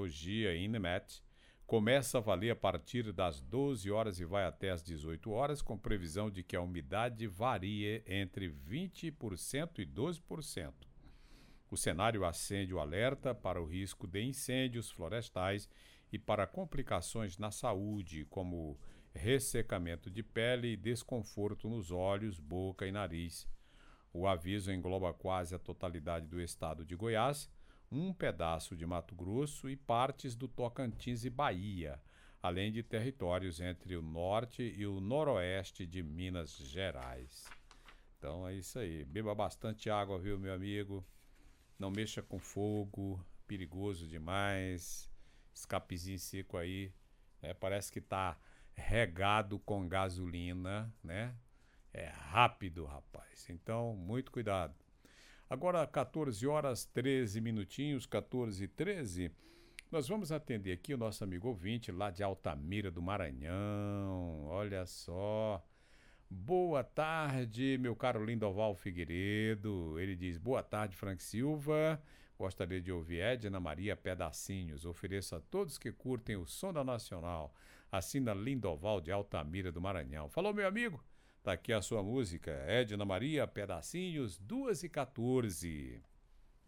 Meteorologia, INMET, começa a valer a partir das 12 horas e vai até as 18 horas, com previsão de que a umidade varie entre 20% e 12%. O cenário acende o alerta para o risco de incêndios florestais e para complicações na saúde, como ressecamento de pele e desconforto nos olhos, boca e nariz. O aviso engloba quase a totalidade do estado de Goiás, um pedaço de Mato Grosso e partes do Tocantins e Bahia, além de territórios entre o norte e o noroeste de Minas Gerais. Então é isso aí. Beba bastante água, viu, meu amigo? Não mexa com fogo, perigoso demais. Escapezinho seco aí, parece que tá regado com gasolina, né? É rápido, rapaz. Então, muito cuidado. Agora, 14 horas 13 minutinhos, 14 e 13. Nós vamos atender aqui o nosso amigo ouvinte lá de Altamira do Maranhão. Olha só. Boa tarde, meu caro Lindoval Figueiredo. Ele diz, boa tarde, Frank Silva. Gostaria de ouvir Edna Maria Pedacinhos. Ofereço a todos que curtem o som da Nacional. Assina Lindoval de Altamira do Maranhão. Falou, meu amigo? Tá aqui a sua música. Edna Maria Pedacinhos, 2h14.